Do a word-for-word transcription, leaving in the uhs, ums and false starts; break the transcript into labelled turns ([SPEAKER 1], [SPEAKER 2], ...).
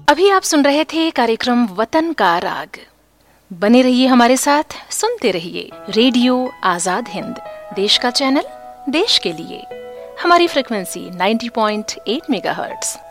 [SPEAKER 1] अभी आप सुन रहे थे कार्यक्रम वतन का राग। बने रहिए हमारे साथ, सुनते रहिए रेडियो आजाद हिंद, देश का चैनल, देश के लिए। हमारी फ्रिक्वेंसी नब्बे पॉइंट आठ मेगाहर्ट्ज।